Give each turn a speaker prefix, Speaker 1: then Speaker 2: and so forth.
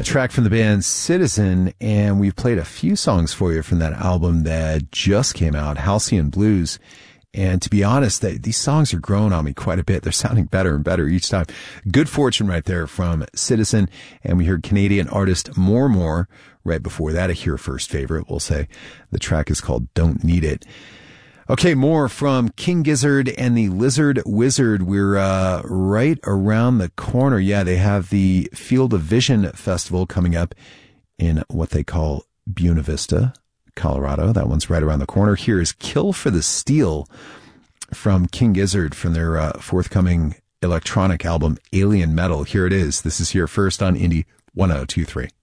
Speaker 1: track from the band Citizen, and we've played a few songs for you from that album that just came out, Halcyon Blues. And to be honest, these songs are growing on me quite a bit. They're sounding better and better each time. Good Fortune right there from Citizen. And we heard Canadian artist More right before that, a Here First favorite, we'll say. The track is called Don't Need It. Okay, more from King Gizzard and the Lizard Wizard. We're right around the corner. Yeah, they have the Field of Vision Festival coming up in what they call Buena Vista, Colorado. That one's right around the corner. Here is Kill for the Steel from King Gizzard from their forthcoming electronic album Alien Metal. Here it is. This is Here First on Indie 1023.